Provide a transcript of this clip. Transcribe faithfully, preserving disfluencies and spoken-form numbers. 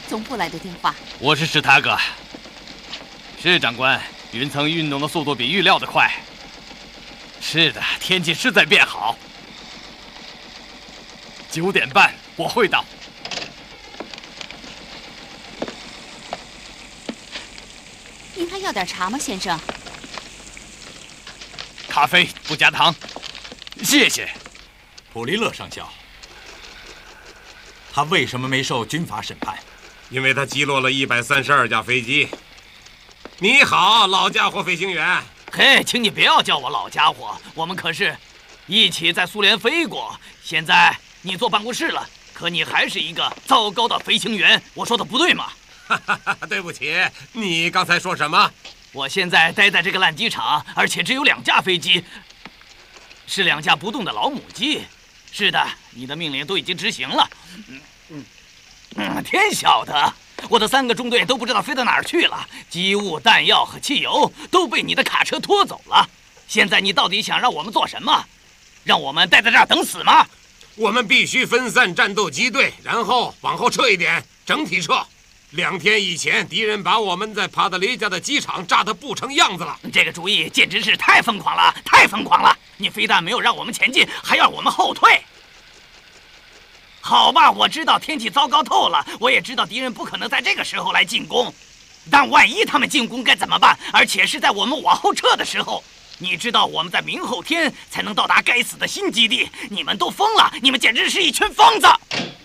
总部来的电话。 我是史塔格。是长官，云层运动的速度比预料的快。是的，天气是在变好。九点半我会到。 您还要点茶吗，先生？ 咖啡不加糖，谢谢。 普利勒上校，他为什么没受军法审判？ 因为他击落了一百三十二架飞机。你好，老家伙飞行员。 嘿，请你不要叫我老家伙，我们可是一起在苏联飞过。现在你坐办公室了，可你还是一个糟糕的飞行员。我说的不对吗？ 对不起，你刚才说什么？ 我现在待在这个烂机场，而且只有两架飞机，是两架不动的老母鸡。是的，你的命令都已经执行了。嗯嗯嗯，天晓得，我的三个中队都不知道飞到哪儿去了，机务、弹药和汽油都被你的卡车拖走了。现在你到底想让我们做什么？让我们待在这儿等死吗？ 我们必须分散战斗机队，然后往后撤一点，整体撤。两天以前，敌人把我们在帕德雷加的机场炸得不成样子了。 这个主意简直是太疯狂了，太疯狂了！你非但没有让我们前进，还要我们后退。好吧，我知道天气糟糕透了，我也知道敌人不可能在这个时候来进攻。但万一他们进攻该怎么办？而且是在我们往后撤的时候。你知道我们在明后天才能到达该死的新基地，你们都疯了！你们简直是一群疯子！